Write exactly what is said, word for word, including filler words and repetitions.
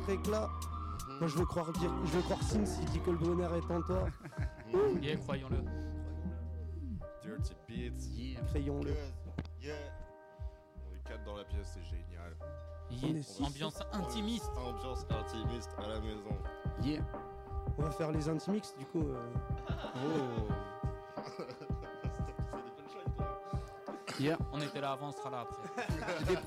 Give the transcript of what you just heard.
éclat. Moi je veux croire dire, je veux croire Sims il dit que le bonheur est en toi. Yeah, croyons-le. Dirty Beats. Yeah. Crayons-le. Yeah. On est quatre dans la pièce, c'est génial. Yeah. six. Ambiance intimiste. Ambiance intimiste à la maison. Yeah. On va faire les intimix du coup. Euh... Oh. C'est des punchlines, toi. Yeah. On était là avant, on sera là après. Des